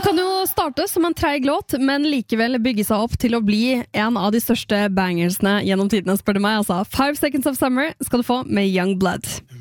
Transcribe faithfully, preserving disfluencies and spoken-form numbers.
kan jo starte som en treig låt, men likevel bygge seg opp til å bli en av de største bangersene gjennom tidene, spør du meg. Altså, Five Seconds of Summer skal du få med Young Blood.